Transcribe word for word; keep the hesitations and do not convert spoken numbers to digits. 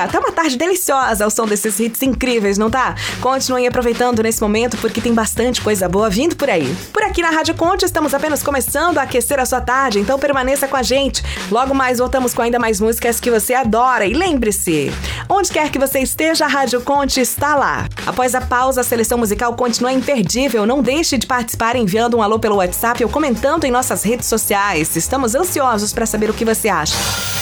dia! Tá uma tarde deliciosa ao som desses hits incríveis, não tá? Continuem aproveitando nesse momento porque tem bastante coisa boa vindo por aí. Por aqui na Rádio Conte estamos apenas começando a aquecer a sua tarde, então permaneça com a gente. Logo mais voltamos com ainda mais músicas que você adora. E lembre-se, onde quer que você esteja, a Rádio Conte está lá. Após a pausa, a seleção musical continua imperdível. Não deixe de participar enviando um alô pelo WhatsApp ou comentando em nossas redes sociais. Estamos ansiosos para saber o que você acha.